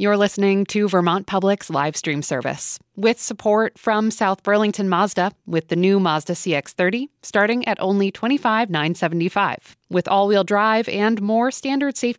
You're listening to Vermont Public's live stream service with support from South Burlington Mazda with the new Mazda CX-30 starting at only $25,975. With all-wheel drive and more standard safety